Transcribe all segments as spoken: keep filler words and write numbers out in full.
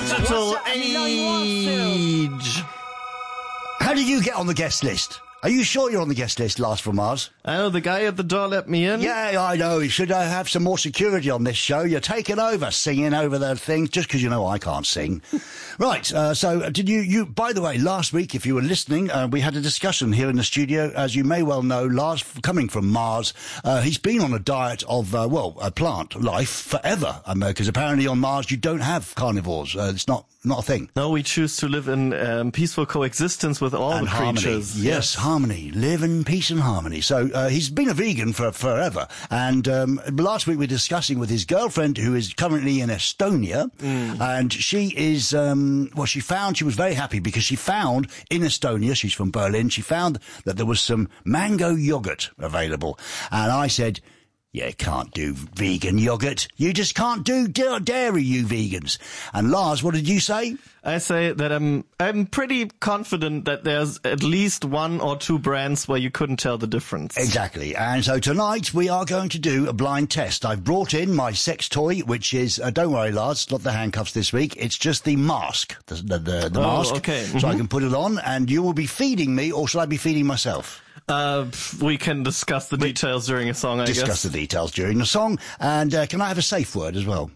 Digital age. How did you get on the guest list? Are you sure you're on the guest list, Lars from Mars? I know the guy at the door let me in. Yeah, I know. You should uh, have some more security on this show. You're taking over, singing over the things, just because you know I can't sing. Right, uh, so uh, did you, you, by the way, last week, if you were listening, uh, we had a discussion here in the studio. As you may well know, Lars, coming from Mars, uh, he's been on a diet of, uh, well, a plant life forever. Because um, apparently on Mars you don't have carnivores. Uh, it's not, not a thing. No, we choose to live in um, peaceful coexistence with all and the harmony. creatures. Yes, yes, harmony. Live in peace and harmony. So uh, he's been a vegan for forever. And um, last week we were discussing with his girlfriend, who is currently in Estonia. Mm. And she is, um, well, she found, she was very happy because she found in Estonia, she's from Berlin, she found that there was some mango yogurt available. And I said, you can't do vegan yogurt. You just can't do dairy, you vegans. And Lars, what did you say? I say that I'm I'm pretty confident that there's at least one or two brands where you couldn't tell the difference. Exactly. And so tonight we are going to do a blind test. I've brought in my sex toy, which is, uh, don't worry, Lars, it's not the handcuffs this week. It's just the mask, the, the, the, the oh, mask. Okay. So mm-hmm. I can put it on and you will be feeding me, or shall I be feeding myself? Uh, we can discuss the details during a song, I discuss guess. Discuss the details during the song. And uh, can I have a safe word as well?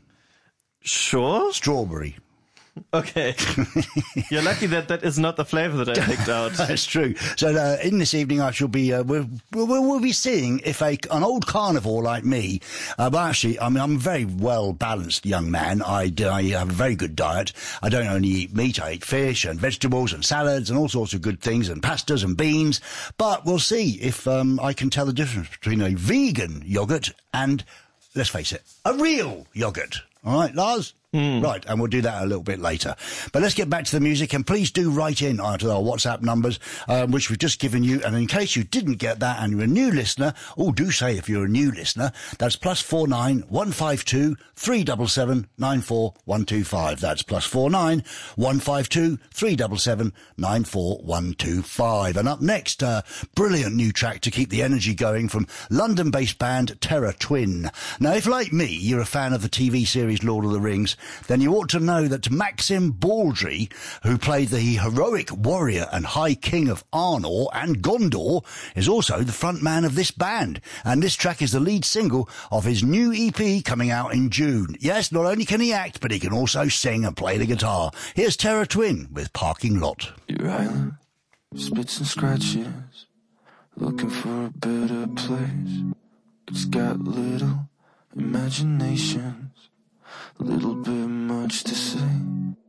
Sure. Strawberry. Okay. You're lucky that that is not the flavor that I picked out. That's true. So uh, in this evening I shall be, uh, we'll, we'll, we'll be seeing if a, an old carnivore like me, uh, but actually, I mean, I'm a very well-balanced young man. I, I have a very good diet. I don't only eat meat, I eat fish and vegetables and salads and all sorts of good things and pastas and beans. But we'll see if um, I can tell the difference between a vegan yogurt and, let's face it, a real yogurt. All right, Lars? Mm. Right, and we'll do that a little bit later. But let's get back to the music, and please do write in uh, to our WhatsApp numbers, um, which we've just given you. And in case you didn't get that and you're a new listener, oh, do say if you're a new listener, that's plus four nine one five two three seven seven nine four one two five. That's plus four nine one five two three seven seven nine four one two five. And up next, a uh, brilliant new track to keep the energy going from London-based band Terra Twin. Now, if like me, you're a fan of the T V series Lord of the Rings, then you ought to know that Maxim Baldry, who played the heroic warrior and High King of Arnor and Gondor, is also the front man of this band. And this track is the lead single of his new E P coming out in June. Yes, not only can he act, but he can also sing and play the guitar. Here's Terra Twin with Parking Lot. Your island, spits and scratches, looking for a better place. It's got little imaginations, a little bit much to say.